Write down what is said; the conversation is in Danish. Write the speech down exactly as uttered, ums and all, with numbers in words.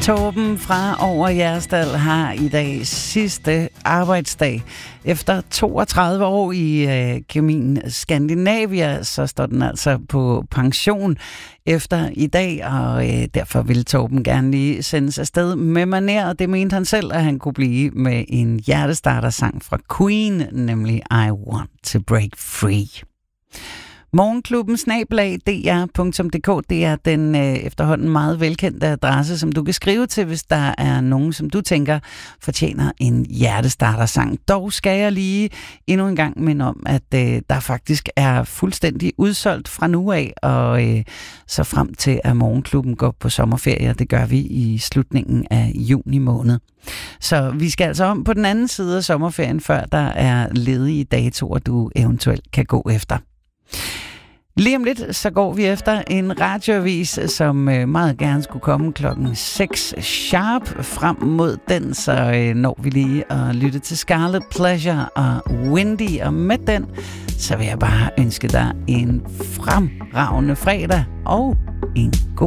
Torben fra Over Jerstal har i dag sidste arbejdsdag. Efter toogtredive år i øh, Kemin Skandinavia, så står den altså på pension efter i dag, og øh, derfor ville Torben gerne lige sendes afsted med manér, og det mente han selv, at han kunne blive med en hjertestarter-sang fra Queen, nemlig I Want to Break Free. Morgenklubben snabel-a d r punktum d k, det er den øh, efterhånden meget velkendte adresse, som du kan skrive til, hvis der er nogen, som du tænker fortjener en hjertestarter-sang. Dog skal jeg lige endnu en gang minde om, at øh, der faktisk er fuldstændig udsolgt fra nu af, og øh, så frem til, at Morgenklubben går på sommerferie, det gør vi i slutningen af juni måned. Så vi skal altså om på den anden side af sommerferien, før der er ledige datoer, du eventuelt kan gå efter. Lige om lidt, så går vi efter en radioavis, som meget gerne skulle komme klokken seks sharp. Frem mod den, så når vi lige at lytte til Scarlet Pleasure og Windy. Og med den, så vil jeg bare ønske dig en fremragende fredag og en god